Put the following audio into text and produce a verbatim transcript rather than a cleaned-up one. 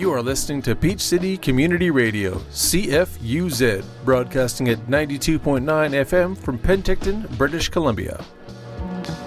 You are listening to Peach City Community Radio, C F U Z, broadcasting at ninety-two point nine F M from Penticton, British Columbia.